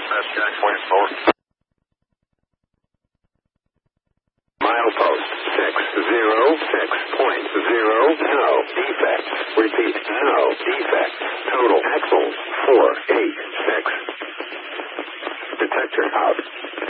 That's Jack 24. Milepost 606.0. No defects. Repeat, no defects. Total axles 486. Detector out.